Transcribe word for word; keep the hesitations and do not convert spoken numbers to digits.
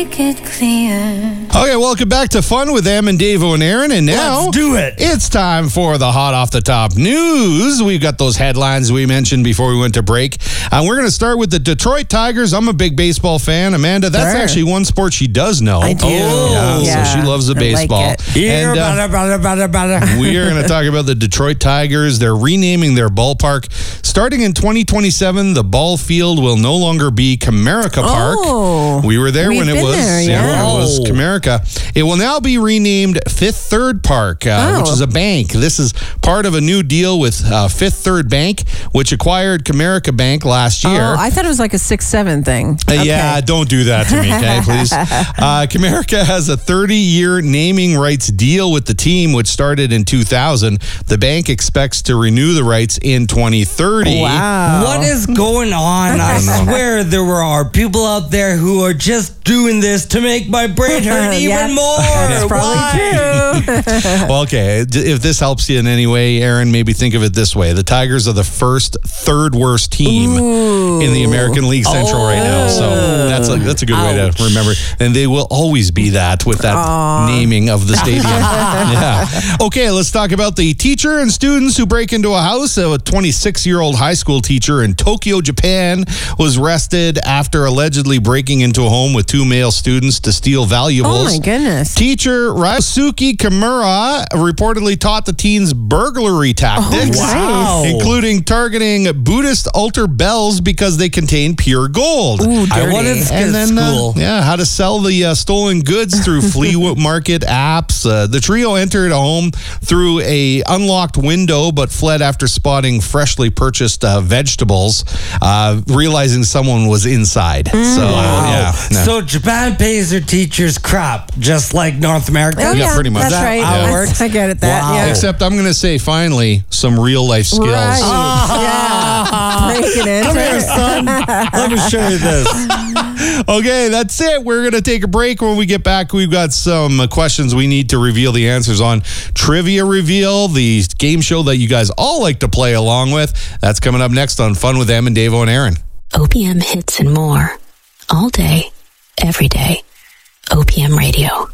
make it clear. Okay, welcome back to Fun with Em and Davo and Aaron. And now, let's do it. It's time for the hot off the top news. We've got those headlines we mentioned before we went to break. And we're going to start with the Detroit Tigers. I'm a big baseball fan. Amanda, that's Sure. actually one sport she does know. I do. Yeah, Yeah. so she loves the I like baseball. it. And, uh, Bada, bada, bada, bada. we are going to talk about the Detroit Tigers. They're renaming their ballpark. Starting in twenty twenty-seven, the ball field will no longer be Comerica Park. Oh, we were there we've when it been was. there, yeah. it was Comerica. It will now be renamed Fifth Third Park, uh, Oh. which is a bank. This is part of a new deal with uh, Fifth Third Bank, which acquired Comerica Bank last year. Oh, I thought it was like a six seven thing. Uh, Okay. Yeah, don't do that to me, okay, please. Uh, Comerica has a thirty-year naming rights deal with the team, which started in two thousand. The bank expects to renew the rights in twenty thirty. Wow. What is going on? I swear there were are people out there who are just doing this to make my brain hurt even Yeah, more. That's probably Why? true. Well, okay, d- if this helps you in any way, Aaron, maybe think of it this way. The Tigers are the first third worst team Ooh. in the American League Central Oh. right now. So that's a, that's a good way Ouch. to remember. And they will always be that with that Aw. naming of the stadium. Yeah. Okay, let's talk about the teacher and students who break into a house. A twenty-six-year-old high school teacher in Tokyo, Japan was arrested after allegedly breaking into a home with two male students to steal valuables. Oh my goodness. Teacher Ryosuke Kimura reportedly taught the teens burglary tactics, Oh, wow. including targeting Buddhist altar bells because they contain pure gold. Ooh, I dirty. wanted to skip And then, uh, school. yeah, how to sell the uh, stolen goods through flea market apps. Uh, the trio entered a home through a unlocked window, but fled after spotting freshly purchased uh, vegetables, uh, realizing someone was inside. So, Wow. yeah. no. So Japan pays their teachers crap, just like North America. Oh, Yeah, yeah, pretty much. That's Is that right. how it That's- works? I get it. That. Wow. Yeah. Except I'm going to say, finally, some real life skills. Right. Yeah. Breaking it. Come here, son. Let me show you this. Okay, that's it. We're going to take a break. When we get back, we've got some uh, questions we need to reveal the answers on. Trivia Reveal, the game show that you guys all like to play along with. That's coming up next on Fun with Em and Davo and Aaron. O P M hits and more. All day, every day. O P M Radio.